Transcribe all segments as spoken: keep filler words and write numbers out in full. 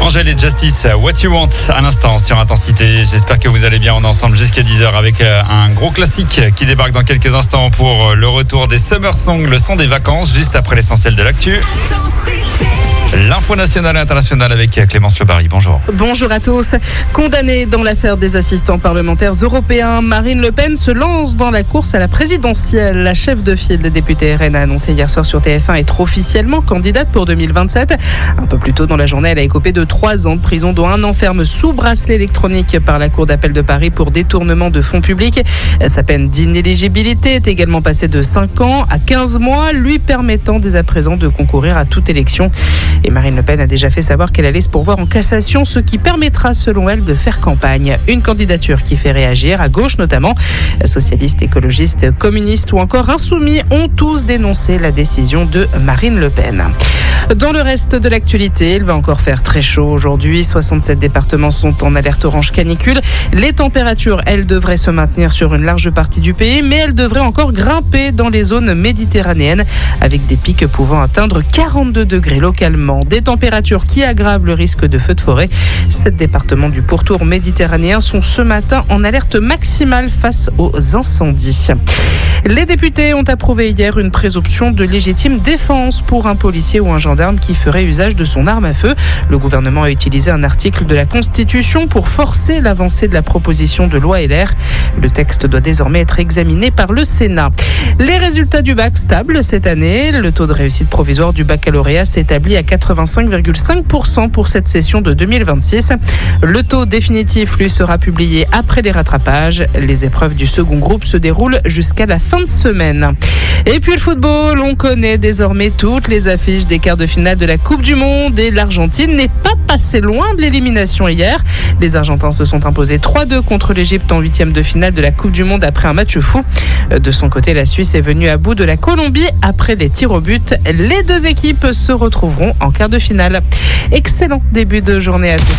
Angèle et Justice, What You Want, à l'instant sur Intensité. J'espère que vous allez bien. On est ensemble jusqu'à dix heures avec un gros classique qui débarque dans quelques instants pour le retour des Summer Songs, le son des vacances, juste après l'essentiel de l'actu. L'info nationale et internationale avec Clémence Lebary. Bonjour. Bonjour à tous. Condamnée dans l'affaire des assistants parlementaires européens, Marine Le Pen se lance dans la course à la présidentielle. La chef de file des députés R N a annoncé hier soir sur T F un être officiellement candidate pour deux mille vingt-sept. Un peu plus tôt dans la journée, elle a écopé de trois ans de prison, dont un an ferme sous bracelet électronique par la Cour d'appel de Paris pour détournement de fonds publics. Sa peine d'inéligibilité est également passée de cinq ans à quinze mois, lui permettant dès à présent de concourir à toute élection. Et Marine Le Pen a déjà fait savoir qu'elle allait se pourvoir en cassation, ce qui permettra selon elle de faire campagne. Une candidature qui fait réagir, à gauche notamment. Socialistes, écologistes, communistes ou encore insoumis ont tous dénoncé la décision de Marine Le Pen. Dans le reste de l'actualité, il va encore faire très chaud aujourd'hui. soixante-sept départements sont en alerte orange canicule. Les températures, elles, devraient se maintenir sur une large partie du pays, mais elles devraient encore grimper dans les zones méditerranéennes, avec des pics pouvant atteindre quarante-deux degrés localement. Des températures qui aggravent le risque de feux de forêt. Sept départements du pourtour méditerranéen sont ce matin en alerte maximale face aux incendies. Les députés ont approuvé hier une présomption de légitime défense pour un policier ou un gendarme qui ferait usage de son arme à feu. Le gouvernement a utilisé un article de la Constitution pour forcer l'avancée de la proposition de loi L R. Le texte doit désormais être examiné par le Sénat. Les résultats du bac stables cette année. Le taux de réussite provisoire du baccalauréat s'établit à quatre-vingt-cinq virgule cinq pour cent pour cette session de deux mille vingt-six. Le taux définitif, lui, sera publié après les rattrapages. Les épreuves du second groupe se déroulent jusqu'à la fin de semaine. Et puis le football, on connaît désormais toutes les affiches des quarts de finale de la Coupe du Monde et l'Argentine n'est pas passée loin de l'élimination hier. Les Argentins se sont imposés trois deux contre l'Égypte en huitième de finale de la Coupe du Monde après un match fou. De son côté, la Suisse est venue à bout de la Colombie après les tirs au but. Les deux équipes se retrouveront en quart de finale. Excellent début de journée à tous.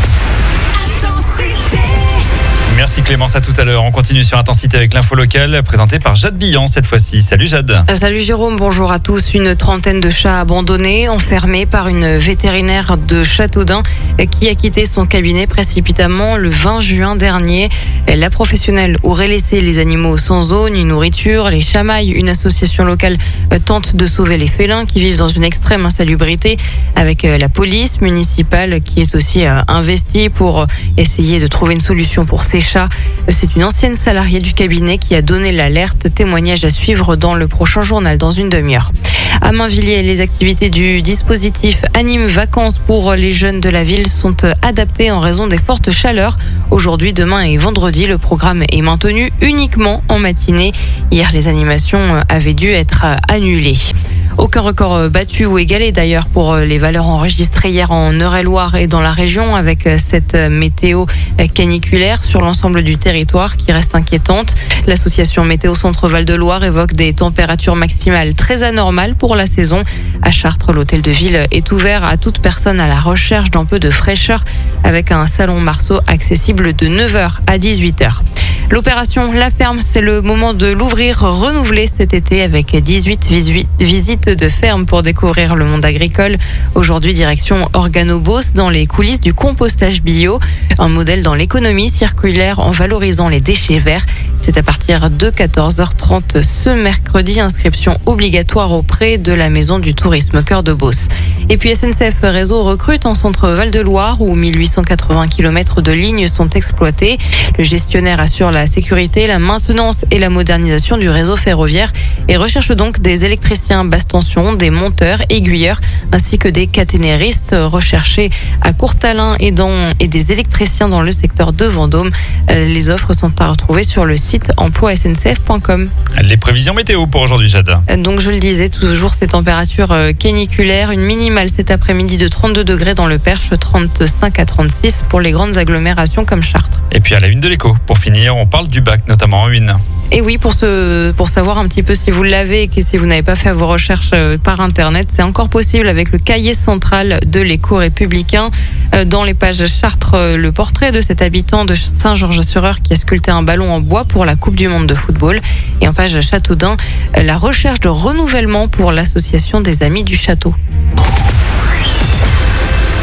Merci Clémence, à tout à l'heure. On continue sur Intensité avec l'info locale présentée par Jade Billan cette fois-ci. Salut Jade. Salut Jérôme, bonjour à tous. Une trentaine de chats abandonnés, enfermés par une vétérinaire de Châteaudun qui a quitté son cabinet précipitamment le vingt juin dernier. La professionnelle aurait laissé les animaux sans eau ni nourriture. Les Chamailles, une association locale, tente de sauver les félins qui vivent dans une extrême insalubrité avec la police municipale qui est aussi investie pour essayer de trouver une solution pour ces chats. C'est une ancienne salariée du cabinet qui a donné l'alerte. Témoignage à suivre dans le prochain journal dans une demi-heure. À Mainvilliers, les activités du dispositif Anime Vacances pour les jeunes de la ville sont adaptées en raison des fortes chaleurs. Aujourd'hui, demain et vendredi, le programme est maintenu uniquement en matinée. Hier, les animations avaient dû être annulées. Aucun record battu ou égalé d'ailleurs pour les valeurs enregistrées hier en Eure-et-Loire et dans la région avec cette météo caniculaire sur l'ensemble du territoire qui reste inquiétante. L'association Météo Centre Val-de-Loire évoque des températures maximales très anormales pour la saison. À Chartres, l'hôtel de ville est ouvert à toute personne à la recherche d'un peu de fraîcheur avec un salon Marceau accessible de neuf heures à dix-huit heures. L'opération La Ferme, c'est le moment de l'ouvrir renouvelé cet été avec dix-huit visites de ferme pour découvrir le monde agricole. Aujourd'hui, direction Organobos dans les coulisses du compostage bio, un modèle dans l'économie circulaire en valorisant les déchets verts. C'est à partir de quatorze heures trente ce mercredi, inscription obligatoire auprès de la Maison du Tourisme Cœur de Beauce. Et puis S N C F Réseau recrute en centre Val-de-Loire où mille huit cent quatre-vingts kilomètres de lignes sont exploités. Le gestionnaire assure la sécurité, la maintenance et la modernisation du réseau ferroviaire et recherche donc des électriciens basse tension, des monteurs, aiguilleurs ainsi que des caténéristes recherchés à Courtalin et, dans, et des électriciens dans le secteur de Vendôme. Euh, les offres sont à retrouver sur le site emploi S N C F point com. Les prévisions météo pour aujourd'hui, Jade. Donc je le disais, toujours ces températures caniculaires, une minimale cet après-midi de trente-deux degrés dans le Perche, trente-cinq à trente-six pour les grandes agglomérations comme Chartres. Et puis à la une de l'écho, pour finir, on parle du bac, notamment en une. Et oui, pour, ce, pour savoir un petit peu si vous l'avez et que si vous n'avez pas fait vos recherches par Internet, c'est encore possible avec le cahier central de l'écho républicain. Dans les pages Chartres, le portrait de cet habitant de Saint-Georges-sur-Eure qui a sculpté un ballon en bois pour la Coupe du Monde de football. Et en page Châteaudun, la recherche de renouvellement pour l'association des Amis du Château.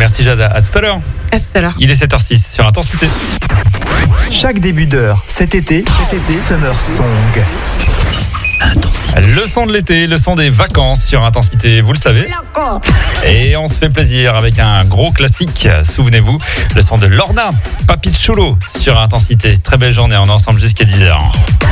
Merci Jade, à tout à l'heure. À tout à l'heure. Il est sept heures six sur Intensité. Chaque début d'heure, cet été, cet été, Summer Song. Intensité. Le son de l'été, le son des vacances sur Intensité, vous le savez. Et on se fait plaisir avec un gros classique, souvenez-vous, le son de Lorna, Papi Chulo sur Intensité. Très belle journée, on est ensemble jusqu'à dix heures.